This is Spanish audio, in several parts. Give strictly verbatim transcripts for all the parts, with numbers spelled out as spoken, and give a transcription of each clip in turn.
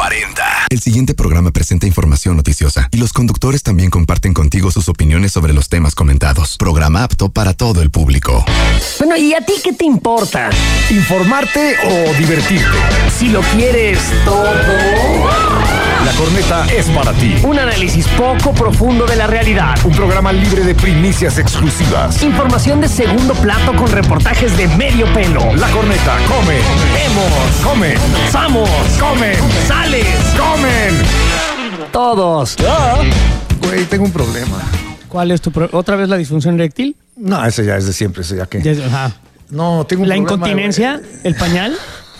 cuarenta. El siguiente programa presenta información noticiosa y los conductores también comparten contigo sus opiniones sobre los temas comentados. Programa apto para todo el público. Bueno, ¿y a ti qué te importa? ¿Informarte o divertirte? Si lo quieres todo... La Corneta es para ti. Un análisis poco profundo de la realidad. Un programa libre de primicias exclusivas. Información de segundo plato con reportajes de medio pelo. La Corneta come. Vemos. Comen. Samos. Comen. Sales. Comen. Todos. Ah. Güey, tengo un problema. ¿Cuál es tu problema? ¿Otra vez la disfunción eréctil? No, ese ya es de siempre, ese ya que. Ya es- Ajá. No, tengo un ¿La problema. incontinencia? Güey. ¿El pañal?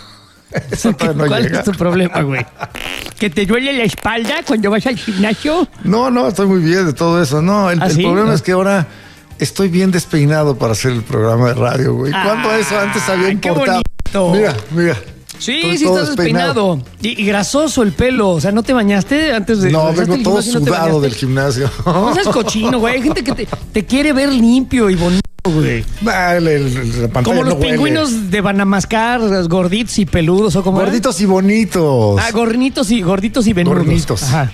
Eso todavía no ¿Cuál llega. es tu problema, güey? ¿Que te duele la espalda cuando vas al gimnasio? No, no, estoy muy bien de todo eso. No, el, ¿Ah, el sí? problema Ah. es que ahora estoy bien despeinado para hacer el programa de radio, güey. ¿Cuándo Ah, eso antes había qué importado? bonito. Mira, mira. Sí, Estoy sí todo estás despeinado. Y, y grasoso el pelo. O sea, ¿no te bañaste antes de...? No, ¿regresaste vengo al todo gimnasio y no te sudado bañaste? del gimnasio. No seas cochino, güey. Hay gente que te, te quiere ver limpio y bonito, güey. Ah, el- el- la pantalla Como los no huele. pingüinos de Banamascar, gorditos y peludos, ¿o como Gorditos y bonitos. Ah, gornitos y, gorditos y venudos. Gorditos. Ajá.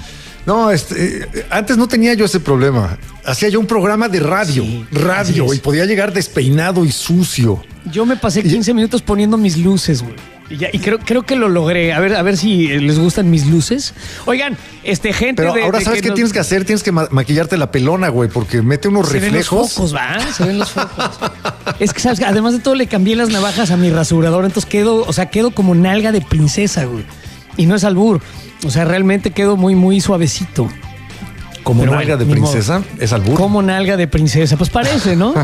No, este, eh, antes no tenía yo ese problema. Hacía yo un programa de radio, Sí, radio, así es. y podía llegar despeinado y sucio. Yo me pasé quince minutos poniendo mis luces, güey. Y, ya- y creo, creo que lo logré. A ver, a ver si les gustan mis luces. Oigan, este, gente Pero de... ahora, de ¿sabes qué nos- tienes que hacer? Tienes que ma- maquillarte la pelona, güey, porque mete unos Se ven los reflejos. focos, ¿va? Se ven los focos. Es que, ¿sabes? Además de todo, le cambié las navajas a mi rasurador. Entonces quedo, o sea, quedo como nalga de princesa, güey. Y no es albur. O sea, realmente quedo muy, muy suavecito. Como Pero nalga bueno, de ni princesa, es albur. Como nalga de princesa. Pues parece, ¿no?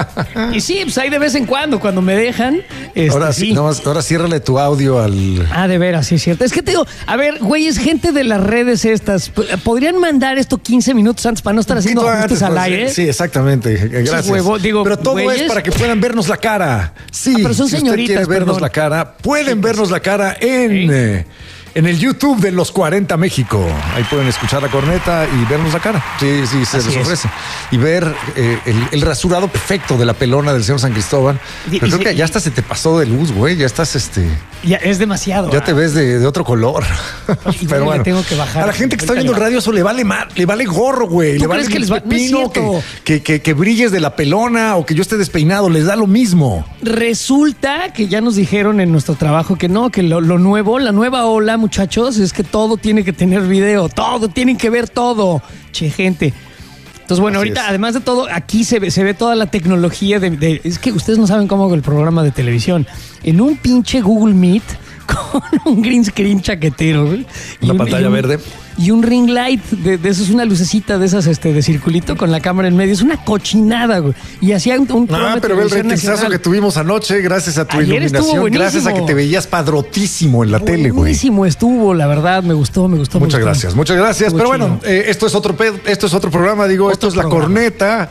Y sí, pues ahí de vez en cuando, cuando me dejan. Este, Ahora sí, sí. nada más- ahora ciérrale tu audio al. Ah, de veras, sí es cierto. Es que te digo, a ver, güey, es gente de las redes estas. P- ¿Podrían mandar esto quince minutos antes para no estar haciendo Poquito ajustes antes, al pues, aire? Sí, exactamente. Gracias. huevo, digo, pero todo güeyes. es para que puedan vernos la cara. Sí, Ah, pero son si usted señoritas, quiere vernos perdón. la cara, pueden vernos la cara en, Sí. eh, en el YouTube de Los cuarenta México. Ahí pueden escuchar la corneta y vernos la cara. Sí, sí, se Así les es. ofrece. Y ver eh, el, el rasurado perfecto de la pelona del señor San Cristóbal. Y- Pero y creo se- que ya hasta se te pasó de luz, güey. Ya estás, este... Ya es demasiado. Ya ah. te ves de, de otro color. Y bueno, le tengo que bajar. A la gente que está Ahorita viendo el le radio eso le vale mar, le vale gorro, güey. ¿Tú Le vale crees que les va- no es pepino, que, cierto. que, que, que brilles de la pelona o que yo esté despeinado. Les da lo mismo. Resulta que ya nos dijeron en nuestro trabajo que no, que lo, lo nuevo, la nueva ola, muchachos, es que todo tiene que tener video, todo, tienen que ver todo. Che, gente. Entonces, bueno, Así ahorita, es. además de todo, aquí se ve, se ve toda la tecnología de, de- Es que ustedes no saben cómo hago el programa de televisión. En un pinche Google Meet con un green screen chaquetero, güey. Y Una un- pantalla y un- verde. Y un ring light, de, de eso es una lucecita de esas este, de circulito con la cámara en medio. Es una cochinada, güey. Y hacía un, un programa Ah, de pero ve el televisión ratingzazo nacional. que tuvimos anoche gracias a tu Ayer estuvo iluminación. Gracias a que buenísimo. te veías padrotísimo en la tele, güey. Buenísimo estuvo, la verdad, me gustó, me gustó. me Muchas gustó. gracias, muchas gracias. Estuvo Pero bueno, chido. eh, esto es otro pe- esto es otro programa, digo, esto Otro es la programa. corneta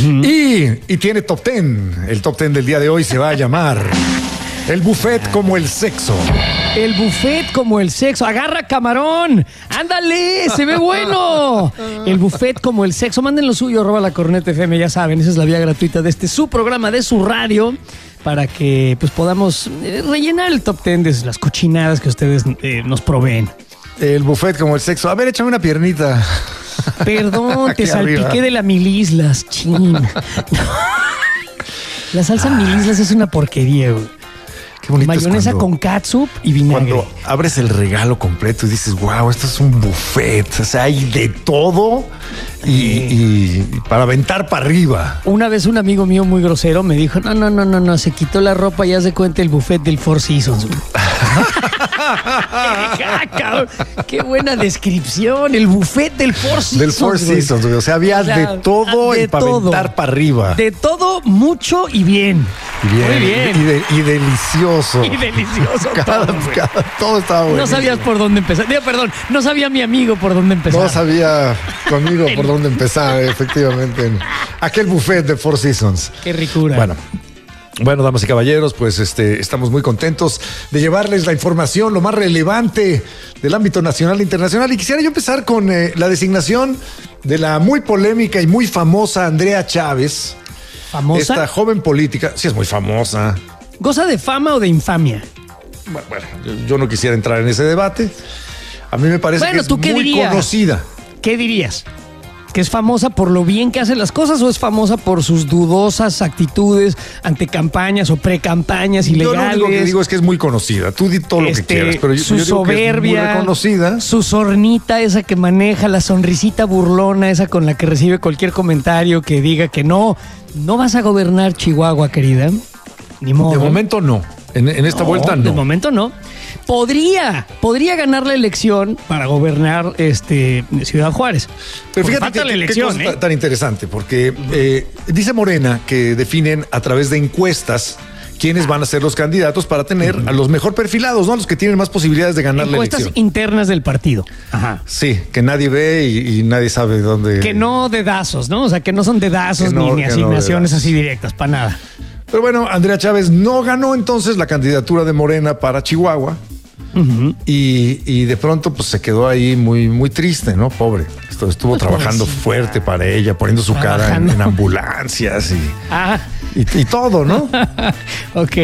y, y tiene top ten. El top ten del día de hoy se va a llamar El buffet como el sexo. El buffet como el sexo. Agarra camarón. Ándale, se ve bueno. El buffet como el sexo. Manden lo suyo, arroba la corneta F M, ya saben, esa es la vía gratuita de este su programa, de su radio, para que pues podamos eh, rellenar el top ten de las cochinadas que ustedes eh, nos proveen. El buffet como el sexo. A ver, échame una piernita. Perdón, te Aquí arriba. salpiqué de la milislas, chin. La salsa milislas es una porquería, güey. Qué bonito es Mayonesa cuando- con catsup y vinagre. Cuando abres el regalo completo y dices, wow, esto es un buffet. O sea, hay de todo y, y- y para aventar para arriba. Una vez un amigo mío muy grosero me dijo, no, no, no, no, no, se quitó la ropa y ya se cuenta el buffet del Four Seasons. güey". Ah, cabrón, qué buena descripción, el buffet del Four Seasons. Del Four güey. Seasons, güey. O sea, había O sea, de todo de y para todo. aventar para arriba. De todo, mucho y bien. Y bien, Muy bien. Y, de- y delicioso. Y delicioso Cada- todo, güey. cada- todo estaba bueno. No sabías por dónde empezar. Digo, perdón, no sabía mi amigo por dónde empezar. No sabía conmigo por dónde empezar, efectivamente. en aquel buffet de Four Seasons. Qué ricura. Bueno. Bueno, damas y caballeros, pues este, estamos muy contentos de llevarles la información, lo más relevante del ámbito nacional e internacional. Y quisiera yo empezar con eh, la designación de la muy polémica y muy famosa Andrea Chávez. ¿Famosa? Esta joven política, sí es muy famosa. ¿Goza de fama o de infamia? Bueno, bueno, yo, yo no quisiera entrar en ese debate. A mí me parece Bueno, que ¿tú es qué muy dirías? conocida. ¿Qué dirías? ¿Que es famosa por lo bien que hace las cosas o es famosa por sus dudosas actitudes ante campañas o precampañas ilegales? Yo lo único que digo es que es muy conocida. Tú di todo lo Este, que quieras, pero yo, su yo digo soberbia, que es muy reconocida. su sornita esa que maneja, la sonrisita burlona esa con la que recibe cualquier comentario que diga que no, no vas a gobernar Chihuahua, querida. Ni modo. De momento no. En, en esta No, vuelta no. De momento no. Podría, podría ganar la elección para gobernar este Ciudad Juárez. Pero Porque fíjate falta que, la qué elección, cosa ¿eh? tan interesante, porque eh, dice Morena que definen a través de encuestas quiénes van a ser los candidatos para tener a los mejor perfilados, ¿no? Los que tienen más posibilidades de ganar Encuestas la elección. internas del partido. Ajá. Sí, que nadie ve y, y nadie sabe dónde. Que no dedazos, ¿no? O sea, que no son dedazos Que no- ni, ni que no asignaciones dedazos. así directas, para nada. Pero bueno, Andrea Chávez no ganó entonces la candidatura de Morena para Chihuahua. Ujú. Y, y de pronto pues se quedó ahí muy, muy triste, ¿no? Pobre. Estuvo, estuvo Pues, trabajando pobrecita. fuerte para ella, poniendo su cara en, Trabajando. en ambulancias y, Ah, y, y todo, ¿no? ok.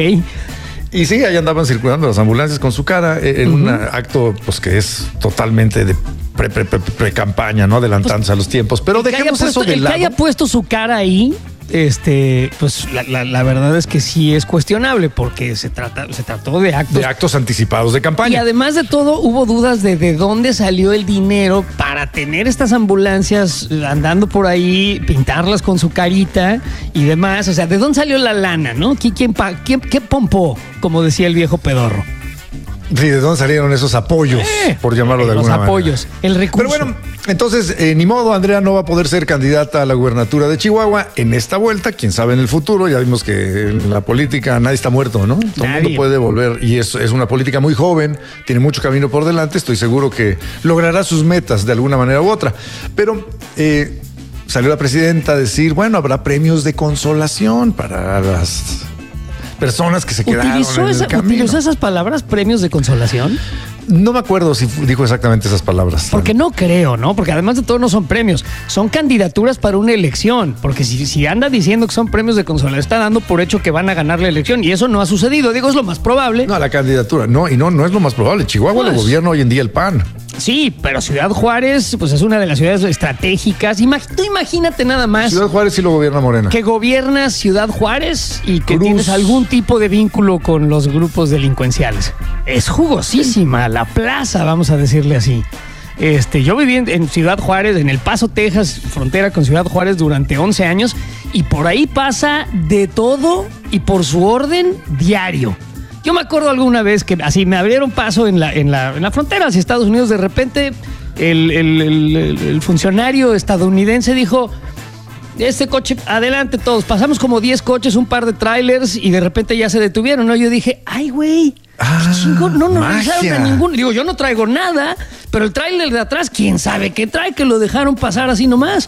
Y sí, ahí andaban circulando las ambulancias con su cara eh, en un acto pues que es totalmente de pre, pre, pre, pre-campaña, ¿no? Adelantándose a los tiempos. Pero El que haya dejemos puesto- eso de el lado. que haya puesto su cara ahí, este, pues la, la- la verdad es que sí es cuestionable porque se trata, se trató de actos. De actos anticipados de Y campaña. además de todo, hubo dudas de de dónde salió el dinero para tener estas ambulancias andando por ahí, pintarlas con su carita y demás. O sea, ¿de dónde salió la lana, no? ¿Qui- ¿Quién, pa- quién- qué pompó, como decía el viejo pedorro? Sí, ¿de dónde salieron esos apoyos? Eh, por llamarlo de los alguna apoyos, manera. el recurso. Pero bueno, entonces, eh, ni modo, Andrea no va a poder ser candidata a la gubernatura de Chihuahua en esta vuelta, quién sabe en el futuro. Ya vimos que en la política nadie está muerto, ¿no? Todo el Nadie. mundo puede volver y es, es una política muy joven, tiene mucho camino por delante. Estoy seguro que logrará sus metas de alguna manera u otra. Pero eh, salió la presidenta a decir, bueno, habrá premios de consolación para las personas que se quedaron ¿Utilizó, en el esa- camino. ¿Utilizó esas palabras, premios de consolación? No me acuerdo si fu- dijo exactamente esas palabras. Porque no creo, ¿no? Porque además de todo no son premios, son candidaturas para una elección. Porque si, si anda diciendo que son premios de consolación, está dando por hecho que van a ganar la elección. Y eso no ha sucedido. Digo, es lo más probable. No, la candidatura. No, y no, no es lo más probable. Chihuahua Pues. lo gobierna hoy en día el P A N. Sí, pero Ciudad Juárez, pues es una de las ciudades estratégicas. Imag- tú imagínate nada más Ciudad Juárez sí lo gobierna Morena. que gobiernas Ciudad Juárez y que Cruz. tienes algún tipo de vínculo con los grupos delincuenciales. Es jugosísima la plaza, vamos a decirle así. Este, yo viví en, en Ciudad Juárez, en El Paso, Texas, frontera con Ciudad Juárez durante once años y por ahí pasa de todo y por su orden diario. Yo me acuerdo alguna vez que así me abrieron paso en la, en la, en la frontera hacia Estados Unidos. De repente el, el- el- el- el funcionario estadounidense dijo: este coche, adelante todos. Pasamos como diez coches, un par de trailers y de repente ya se detuvieron, ¿no? Yo dije, ay, güey, Ah, qué chingón. No nos magia. regresaron a ningún. Digo, yo no traigo nada, pero el trailer de atrás, quién sabe qué trae, que lo dejaron pasar así nomás.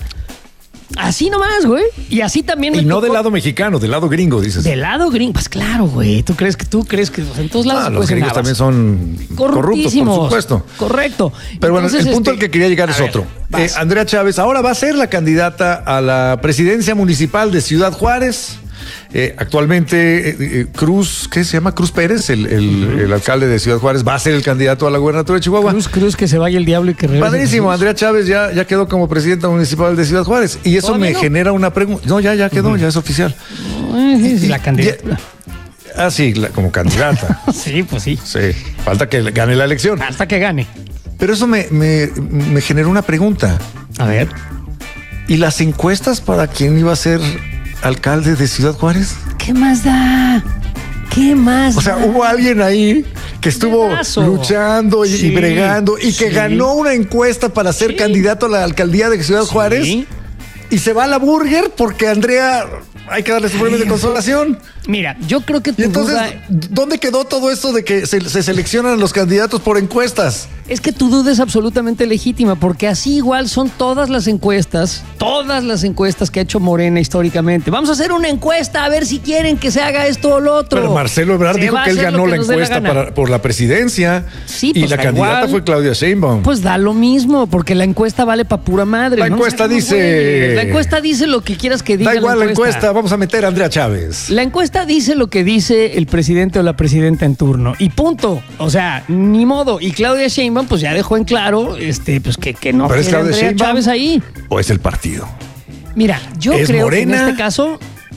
Así nomás, güey. Y así también me Y no tocó- del lado mexicano, del lado gringo, dices. Del lado gringo. Pues claro, güey. ¿Tú crees que tú crees que o sea, en todos lados Ah, se los cuecen gringos habas? también son corruptos, por Corruptísimos. supuesto. Correcto. Pero bueno, Entonces, el punto este, al que quería llegar a es ver, otro. vas. Eh, Andrea Chávez ahora va a ser la candidata a la presidencia municipal de Ciudad Juárez. Eh, actualmente eh, eh, Cruz, ¿qué se llama? Cruz Pérez, el, el- el alcalde de Ciudad Juárez, va a ser el candidato a la gubernatura de Chihuahua. Cruz, Cruz, que se vaya el diablo y que regrese. Padrísimo, Jesús. Andrea Chávez ya, ya quedó como presidenta municipal de Ciudad Juárez. Y eso ¿Todavía me no? genera una pregunta. No, ya, ya quedó, ya es oficial. Ay, sí, la candidatura. Ah, sí, la- como candidata. Sí, pues sí. Sí, falta que gane la elección. Hasta que gane. Pero eso me, me, me generó una pregunta. A ver. ¿Y las encuestas para quién iba a ser alcalde de Ciudad Juárez? ¿Qué más da? ¿Qué más O sea, da? hubo alguien ahí que estuvo Dedazo. luchando y, y Sí, bregando y que sí. ganó una encuesta para ser Sí. candidato a la alcaldía de Ciudad Juárez Sí. y se va a la burger porque Andrea hay que darle su premio de consolación. Mira, yo creo que tu Y entonces, duda ¿dónde quedó todo esto de que se, se seleccionan los candidatos por encuestas? es que tu duda es absolutamente legítima, porque así igual son todas las encuestas, todas las encuestas que ha hecho Morena históricamente. Vamos a hacer una encuesta a ver si quieren que se haga esto o lo otro. Pero Marcelo Ebrard Se dijo va a que él hacer lo ganó que la nos dé encuesta gana. para, por la presidencia Sí, y pues la da candidata igual. fue Claudia Sheinbaum. Pues da lo mismo, porque la encuesta vale para pura madre. La ¿no? encuesta O sea, dice- güey, la encuesta dice lo que quieras que diga. Da igual la encuesta, encuesta vamos a meter a Andrea Chávez. La encuesta dice lo que dice el presidente o la presidenta en turno y punto. O sea, ni modo. Y Claudia Sheinbaum pues ya dejó en claro este, pues, que, que no quiere a Andrea Sheinbaum Chávez ahí. ¿O es el partido? Mira, yo ¿Es creo Morena? que en este caso...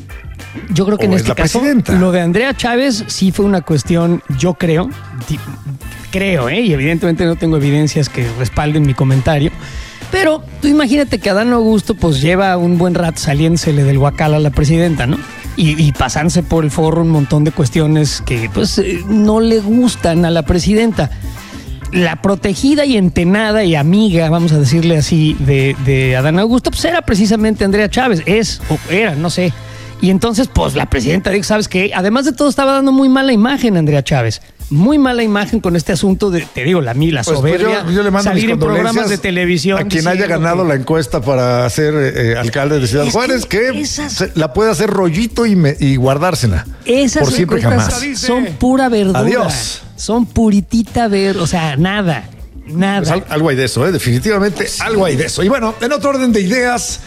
Yo creo que en este caso presidenta? Lo de Andrea Chávez sí fue una cuestión, yo creo, di, creo, ¿eh? Y evidentemente no tengo evidencias que respalden mi comentario, pero tú imagínate que Adán Augusto pues lleva un buen rato saliéndosele del guacal a la presidenta, ¿no? Y, y pasándose por el forro un montón de cuestiones que pues eh, no le gustan a la presidenta. La protegida y entenada y amiga, vamos a decirle así, de, de Adán Augusto, pues era precisamente Andrea Chávez, es, o era, no sé. Y entonces, pues la presidenta dijo, ¿sabes qué? Además de todo, estaba dando muy mala imagen Andrea Chávez. Muy mala imagen con este asunto de, te digo, la, la pues, soberbia, pues yo, yo le mando salir en programas de televisión. A quien haya ganado que... la encuesta para ser eh, alcalde de Ciudad es Juárez, que, que esas... la puede hacer rollito y, me, y guardársela. Esas por siempre jamás. Son pura verdura. Adiós. Son puritita ver, o sea, nada. Nada. Pues al, algo hay de eso, ¿eh? Definitivamente sí. Algo hay de eso. Y bueno, en otro orden de ideas,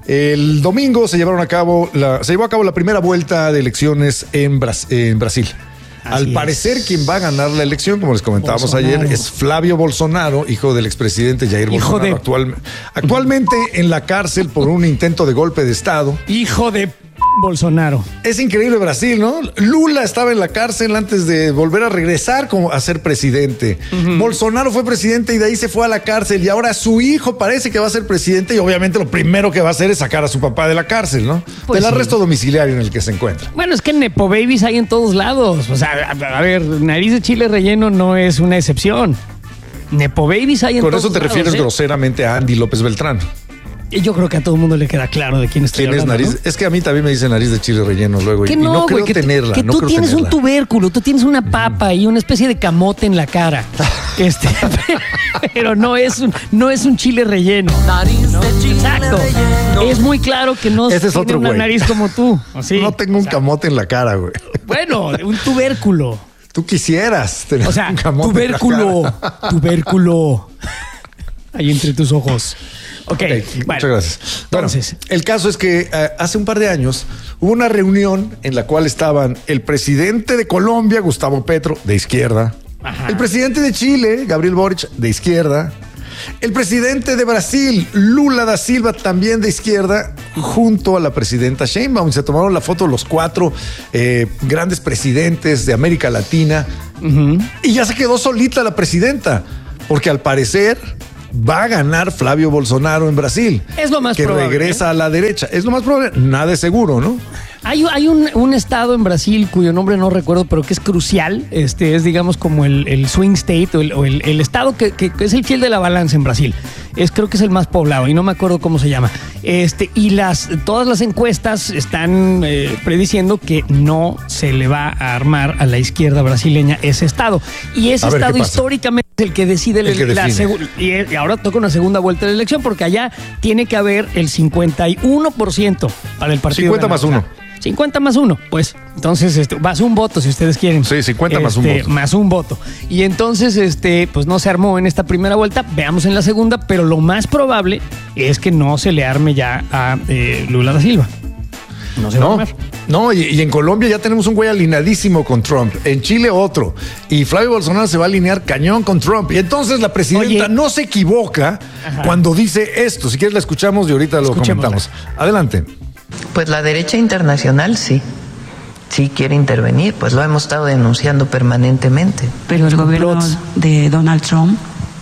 el domingo se llevaron a cabo la, se llevó a cabo la primera vuelta de elecciones en, Bras, en Brasil. Así Al parecer, es. quien va a ganar la elección, como les comentábamos Bolsonaro. ayer, es Flavio Bolsonaro, hijo del expresidente Jair hijo Bolsonaro, de... actual, actualmente en la cárcel por un intento de golpe de Estado. Hijo de Bolsonaro. Es increíble Brasil, ¿no? Lula estaba en la cárcel antes de volver a regresar como a ser presidente. Uh-huh. Bolsonaro fue presidente y de ahí se fue a la cárcel y ahora su hijo parece que va a ser presidente y obviamente lo primero que va a hacer es sacar a su papá de la cárcel, ¿no? Pues del sí. arresto domiciliario en el que se encuentra. Bueno, es que Nepo Babies hay en todos lados. O sea, a, a ver, nariz de chile relleno no es una excepción. Nepo Babies hay en Con todos lados. Con eso te lados, refieres ¿eh? groseramente a Andy López Beltrán. Yo creo que a todo el mundo le queda claro de quién estoy ¿Quién hablando, es nariz? ¿no? Es que a mí también me dicen nariz de chile relleno luego y, no, y no creo wey, que tenerla. Que no tú creo tienes tenerla. un tubérculo, tú tienes una papa y una especie de camote en la cara. este, pero no es un, no es un chile relleno. Nariz ¿no? de chile Exacto. Relleno. Es muy claro que no Ese es tiene otro una güey. nariz como tú. ¿Sí? No tengo un o sea, camote en la cara, güey. Bueno, un tubérculo. Tú quisieras tener o sea, un camote tubérculo, en la cara. tubérculo. Ahí entre tus ojos. Okay, ok, bueno, muchas gracias. Bueno, entonces, el caso es que uh, hace un par de años hubo una reunión en la cual estaban el presidente de Colombia, Gustavo Petro, de izquierda, ajá. el presidente de Chile, Gabriel Boric, de izquierda, el presidente de Brasil, Lula da Silva, también de izquierda, junto a la presidenta Sheinbaum. Se tomaron la foto los cuatro eh, grandes presidentes de América Latina uh-huh. y ya se quedó solita la presidenta, porque al parecer va a ganar Flavio Bolsonaro en Brasil. Es lo más que probable. Que regresa ¿eh? a la derecha. Es lo más probable. Nada es seguro, ¿no? Hay, hay un, un estado en Brasil cuyo nombre no recuerdo, pero que es crucial. Este es, digamos, como el, el swing state o el, o el, el estado que, que, que es el fiel de la balanza en Brasil. Es, creo que es el más poblado y no me acuerdo cómo se llama. Este, y las, todas las encuestas están eh, prediciendo que no se le va a armar a la izquierda brasileña ese estado. Y ese a ver, estado históricamente es el que decide el que la segu- y, y ahora toca una segunda vuelta de la elección porque allá tiene que haber el cincuenta y uno por ciento para el partido. cincuenta más uno. cincuenta más uno, pues. Entonces, este, más un voto si ustedes quieren. Sí, cincuenta este, más un voto. Más un voto. Y entonces, este, pues no se armó en esta primera vuelta. Veamos en la segunda, pero lo más probable es que no se le arme ya a eh, Lula da Silva. No se va no, a armar. No, y, y en Colombia ya tenemos un güey alineadísimo con Trump. En Chile otro. Y Flavio Bolsonaro se va a alinear cañón con Trump. Y entonces la presidenta Oye. no se equivoca Ajá. cuando dice esto. Si quieres la escuchamos y ahorita lo comentamos. Adelante. Pues la derecha internacional sí, sí quiere intervenir, pues lo hemos estado denunciando permanentemente. Pero el gobierno de Donald Trump.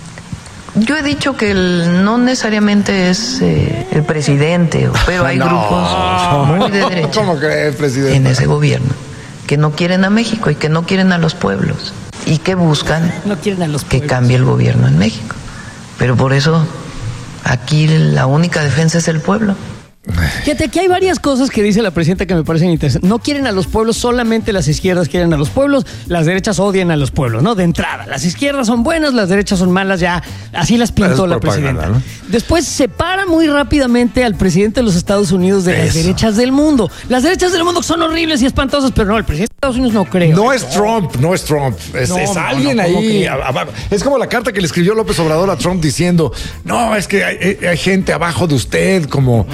Yo he dicho que el, no necesariamente es eh, el presidente, pero hay no, grupos muy de derecha ¿Cómo crees, presidente? en ese gobierno que no quieren a México y que no quieren a los pueblos y que buscan no quieren a los que cambie el gobierno en México. Pero por eso aquí la única defensa es el pueblo. Fíjate, aquí hay varias cosas que dice la presidenta que me parecen interesantes. No quieren a los pueblos, solamente las izquierdas quieren a los pueblos, las derechas odian a los pueblos, ¿no? De entrada, las izquierdas son buenas, las derechas son malas, ya así las pintó la presidenta. ¿No? Después separa muy rápidamente al presidente de los Estados Unidos de Eso. las derechas del mundo. Las derechas del mundo son horribles y espantosas, pero no, el presidente de Estados Unidos no creo. No es Trump, no es Trump, es, no, es no, alguien no, ahí abajo. Es como la carta que le escribió López Obrador a Trump diciendo, no, es que hay, hay gente abajo de usted como... Mm.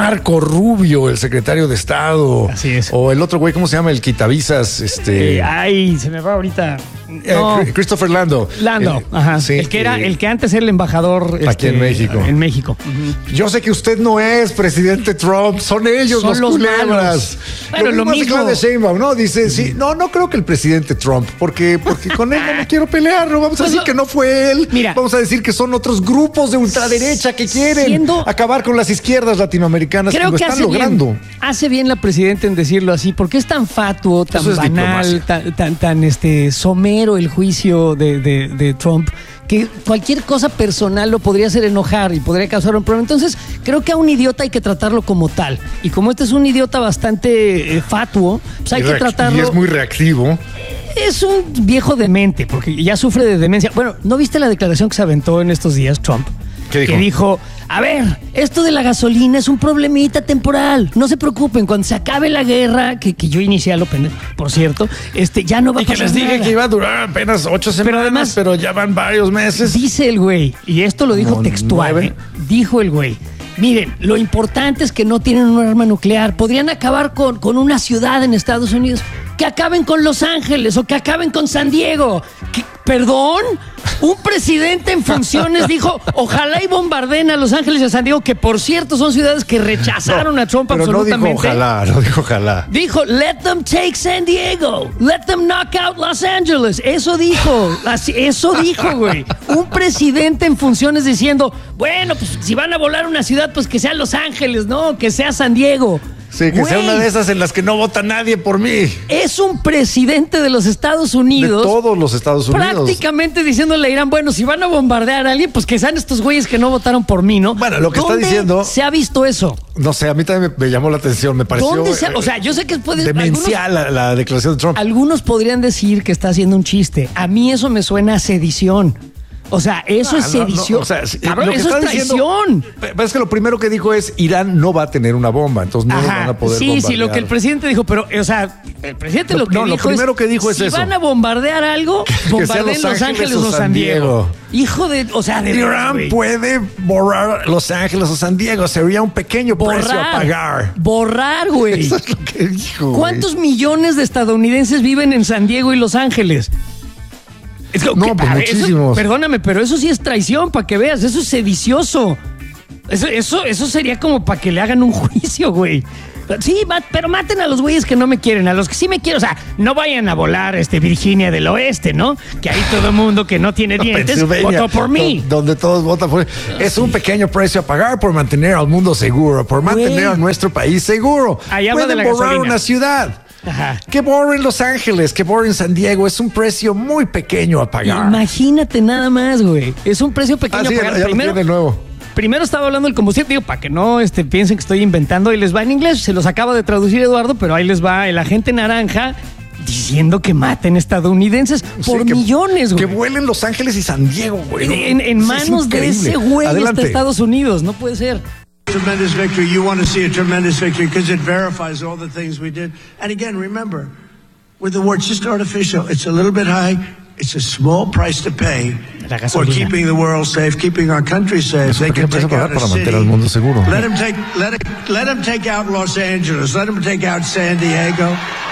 Marco Rubio, el secretario de Estado. Así es. O el otro güey, ¿cómo se llama? El quitavisas, este... Eh, ay, se me va ahorita. eh, No. Christopher Lando. Lando, El- ajá. sí, el que era, eh, el que antes era el embajador Aquí este, en México. En México. Yo sé que usted no es presidente Trump, son ellos Son los, los culebras. malos. Bueno, lo hace mismo. Claudia Sheinbaum, ¿no? Dice, sí, no, no creo que el presidente Trump, porque, porque con él no me quiero pelear, no vamos a Pues decir no. que no fue él. Mira. Vamos a decir que son otros grupos de ultraderecha que quieren Siendo- acabar con las izquierdas latinoamericanas Creo que lo que están hace logrando. bien, hace bien la presidenta en decirlo así, porque es tan fatuo, tan Eso es banal, diplomacia. tan, tan, tan, este, somero el juicio de, de- de Trump, que cualquier cosa personal lo podría hacer enojar y podría causar un problema. Entonces, creo que a un idiota hay que tratarlo como tal. Y como este es un idiota bastante eh, fatuo, pues hay Y que reac- tratarlo. Y es muy reactivo. Es un viejo demente, porque ya sufre de demencia. Bueno, ¿no viste la declaración que se aventó en estos días Trump? ¿Qué dijo? Que dijo, a ver, esto de la gasolina es un problemita temporal. No se preocupen, cuando se acabe la guerra, que, que yo inicié a lo pendejo, por cierto, este, ya no va Y a que pasar les dije nada. que iba a durar apenas ocho semanas, además- pero ya van varios meses. Dice el güey, y esto lo dijo Como textual, nueve. ¿eh? Dijo el güey, miren, lo importante es que no tienen un arma nuclear. Podrían acabar con, con una ciudad en Estados Unidos. Que acaben con Los Ángeles o que acaben con San Diego. ¿Qué? ¿Perdón? Un presidente en funciones dijo, ojalá y bombardeen a Los Ángeles y a San Diego, que por cierto son ciudades que rechazaron a Trump Pero absolutamente. no dijo ojalá, no dijo ojalá. Dijo, let them take San Diego. Let them knock out Los Angeles. Eso dijo. Así- eso dijo, güey. Un presidente en funciones diciendo, bueno, pues si van a volar una ciudad, pues que sea Los Ángeles, ¿no? Que sea San Diego. Sí, que sea Güey, una de esas en las que no vota nadie por mí. Es un presidente de los Estados De Unidos. todos los Estados Unidos. Prácticamente diciéndole a Irán, bueno, si van a bombardear a alguien, pues que sean estos güeyes que no votaron por mí, ¿no? Bueno, lo que está ¿Dónde diciendo- se ha visto eso? No sé, a mí también me, me llamó la atención, me pareció. ¿Dónde se ha- eh, o sea, yo sé que puede demencial la, la declaración de Trump. Algunos podrían decir que está haciendo un chiste. A mí eso me suena a sedición. O sea, eso Ah, es no, no, sedición. o sea, sí, Cabrón, lo que eso está es diciendo- traición. Pero es que lo primero que dijo es Irán no va a tener una bomba, entonces no Ajá, van a poder sí, bombardear. sí, lo que el presidente dijo, pero, o sea, el presidente Lo- lo, que no, lo dijo primero es, que dijo es si eso. van a bombardear algo, sea bombardeen Los Ángeles o San Diego. Hijo de, o sea, de Irán güey. puede borrar Los Ángeles o San Diego, sería un pequeño precio a pagar. Borrar, güey. Eso es lo que dijo. güey. ¿Cuántos millones de estadounidenses viven en San Diego y Los Ángeles? Es que- No, que- pues a ver, eso- muchísimos. perdóname, pero eso sí es traición, para que veas. Eso es sedicioso. Eso, eso, eso sería como para que le hagan un juicio, güey. Sí, ma- pero maten a los güeyes que no me quieren, a los que sí me quieren. O sea, no vayan a volar este Virginia del Oeste, ¿no? Que ahí todo el mundo que no tiene dientes Pennsylvania, votó por mí. do- Donde todos votan por Es un pequeño precio a pagar por mantener al mundo seguro, por mantener Güey. a nuestro país seguro. Ahí habla Pueden de la borrar gasolina. una ciudad. Ajá. Que borren Los Ángeles, que borren San Diego. Es un precio muy pequeño a pagar. Imagínate nada más, güey. Es un precio pequeño Ah, sí, a pagar. ya lo Primero, tiene de nuevo. Primero estaba hablando del combustible, digo, para que no este, piensen que estoy inventando, y les va en inglés, se los acaba de traducir Eduardo, pero ahí les va el agente naranja diciendo que maten estadounidenses por Sí, que- millones, güey. Que vuelen Los Ángeles y San Diego, güey. ¿no? En, en Es manos de increíble. ese güey está Adelante. Estados Unidos, no puede ser. Tremendous victory. You want to see a tremendous victory because it verifies all the things we did. And again, remember, with the war, it's just artificial. It's a little bit high. It's a small price to pay La for gasolina. keeping the world safe, keeping our country safe. Es un They can pequeño precio take a out pagar a para city. mantener al mundo seguro. Let them take, let it, let them take out Los Angeles. Let them take out San Diego.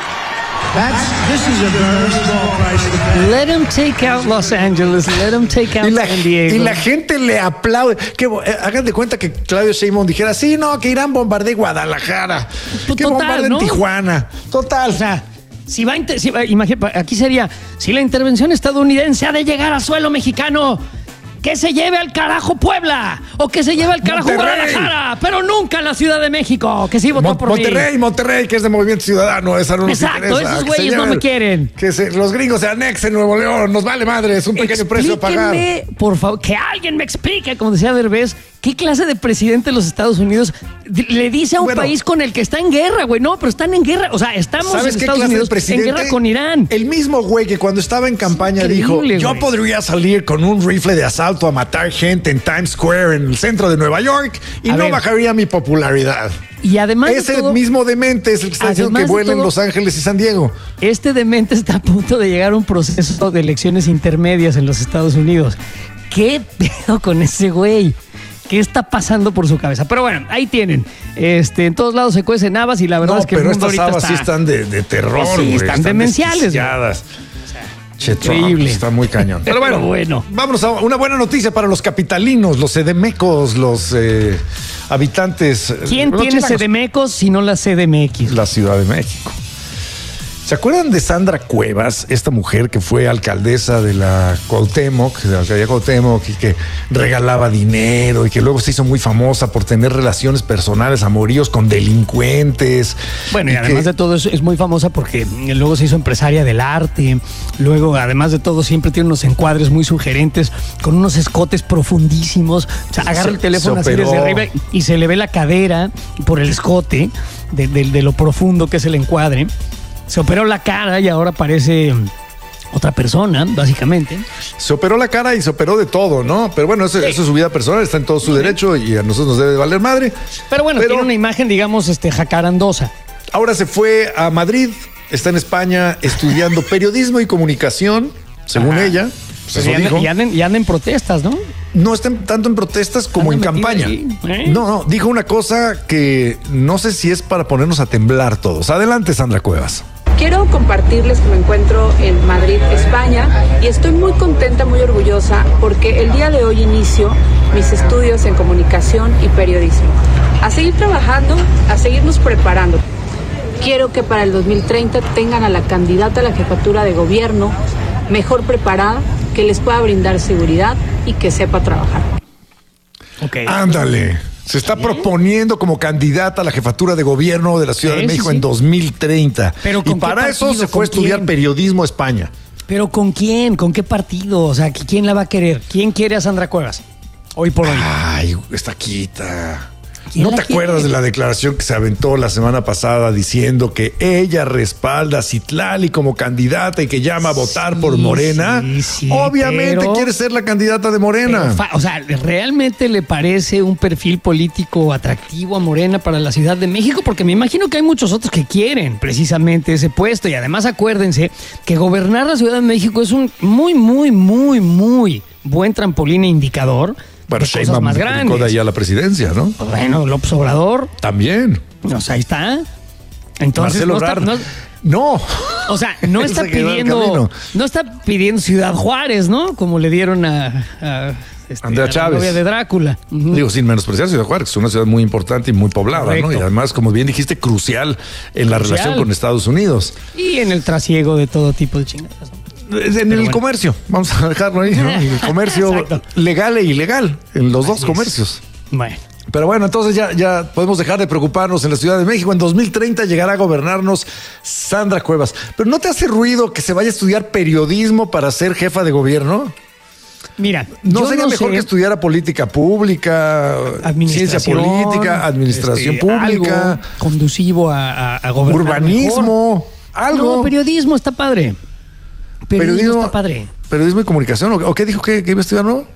That's this is a very small price to pay. Let them take out Los Angeles, let them take out Y la, San Diego. y la gente le aplaude. Que, eh, hagan de cuenta que Claudio Sheinbaum dijera, sí, no, que Irán bombardee Guadalajara. Pues que total, bombardeen ¿no? Tijuana. Total. O sea, si va, a inter- si va- imagina- aquí sería, si la intervención estadounidense ha de llegar a suelo mexicano, que se lleve al carajo Puebla o que se lleve al carajo Monterrey. Guadalajara, pero nunca la Ciudad de México, que sí votó Mon- por Monterrey, mí. Monterrey, que es de Movimiento Ciudadano, esa no nos Exacto, interesa. esos Que se güeyes no lleven- me quieren. Que se- los gringos se anexen Nuevo León, nos vale madre, es un pequeño precio a pagar. Explíquenme, por favor, que alguien me explique, como decía Derbez, ¿qué clase de presidente de los Estados Unidos d- le dice a un Bueno. país con el que está en guerra, güey? No, pero están en guerra. O sea, estamos ¿Sabes en qué Estados clase de Unidos en presidente? guerra con Irán. El mismo güey que cuando estaba en campaña dijo, increíble, yo güey. podría salir con un rifle de asalto a matar gente en Times Square, en el centro de Nueva York, y A no ver. bajaría mi popularidad. Y además de Ese todo, mismo demente es el que está diciendo que además de vuelen todo- Los Ángeles y San Diego. este demente está a punto de llegar a un proceso de elecciones intermedias en los Estados Unidos. ¿Qué pedo con ese güey? ¿Qué está pasando por su cabeza? Pero bueno, ahí tienen. Este, en todos lados se cuecen habas y la verdad No, es que pero el mundo estas ahorita habas sí está... están de, de terror, Sí, güey. están demenciales, desquiciadas. Che, Trump, increíble. está muy cañón. Pero bueno, Pero bueno. vámonos a una buena noticia para los capitalinos, los sedemecos, los eh, habitantes. ¿Quién los tiene chilangos. sedemecos si no la C D M X? La Ciudad de México. ¿Se acuerdan de Sandra Cuevas, esta mujer que fue alcaldesa de la Cuauhtémoc, de la alcaldía Cuauhtémoc, y que regalaba dinero y que luego se hizo muy famosa por tener relaciones personales, amoríos con delincuentes? Bueno, y, y además que... de todo es, es muy famosa porque luego se hizo empresaria del arte, luego además de todo siempre tiene unos encuadres muy sugerentes con unos escotes profundísimos, o sea, agarra Se- el teléfono se así desde operó. arriba y se le ve la cadera por el escote de, de- de lo profundo que es el encuadre. Se operó la cara y ahora parece otra persona, básicamente. Se operó la cara y se operó de todo, ¿no? Pero bueno, eso, Sí. eso es su vida personal, está en todo su derecho y a nosotros nos debe de valer madre. Pero bueno, Pero- tiene una imagen, digamos, este, jacarandosa. Ahora se fue a Madrid, está en España estudiando periodismo y comunicación, según Ajá. ella. Pues eso y, anda, dijo. y anda en- y anda en protestas, ¿no? No está en- tanto en protestas como Anda en metida campaña. ahí, ¿eh? No, no, dijo una cosa que no sé si es para ponernos a temblar todos. Adelante, Sandra Cuevas. Quiero compartirles que me encuentro en Madrid, España, y estoy muy contenta, muy orgullosa, porque el día de hoy inicio mis estudios en comunicación y periodismo. A seguir trabajando, a seguirnos preparando. Quiero que para el dos mil treinta tengan a la candidata a la jefatura de gobierno mejor preparada, que les pueda brindar seguridad y que sepa trabajar. Ok. Ándale. Se está proponiendo como candidata a la jefatura de gobierno de la Ciudad Sí, de México sí, sí. en dos mil treinta. Pero y ¿con qué para eso partido? se fue a ¿Con estudiar quién? periodismo a España. ¿Pero con quién? ¿Con qué partido? O sea, ¿quién la va a querer? ¿Quién quiere a Sandra Cuevas? Hoy por hoy. Ay, está quita. ¿Quién ¿No la te quiere? acuerdas de la declaración que se aventó la semana pasada diciendo que ella respalda a Citlali como candidata y que llama a votar Sí, por Morena? sí, sí, Obviamente pero- quiere ser la candidata de Morena. Pero fa- o sea, ¿realmente le parece un perfil político atractivo a Morena para la Ciudad de México? Porque me imagino que hay muchos otros que quieren precisamente ese puesto. Y además acuérdense que gobernar la Ciudad de México es un muy, muy, muy, muy buen trampolín e indicador Bueno, de cosas Sheinbaum más brincó grandes. de ahí a la presidencia, ¿no? Bueno, López Obrador, También. o sea, ahí está. Entonces, Marcelo no está- Ebrard. no- No. o sea, no Él está se quedó en el pidiendo, camino. no está pidiendo Ciudad Juárez, ¿no? Como le dieron a, a, este, Andrea a la Chávez. novia de Drácula. Ujú. Digo, sin menospreciar Ciudad Juárez, es una ciudad muy importante y muy poblada, Correcto. ¿no? Y además, como bien dijiste, crucial en la Crucial. relación con Estados Unidos. Y en el trasiego de todo tipo de chingadas. ¿no? En el bueno. comercio, vamos a dejarlo ahí, ¿no? En el comercio Exacto. legal e ilegal, en los dos Así es. comercios. Bueno, Pero bueno, entonces ya, ya podemos dejar de preocuparnos en la Ciudad de México. En dos mil treinta llegará a gobernarnos Sandra Cuevas. Pero ¿no te hace ruido que se vaya a estudiar periodismo para ser jefa de gobierno? mira, ¿No yo sería no mejor sé, que estudiara política pública, ciencia administración, política, administración este, pública, algo conducivo a, a, a gobernar urbanismo, mejor? algo? No, periodismo está padre. Periodismo, está padre. Periodismo y comunicación. ¿O o qué dijo que, que iba a estudiar, no?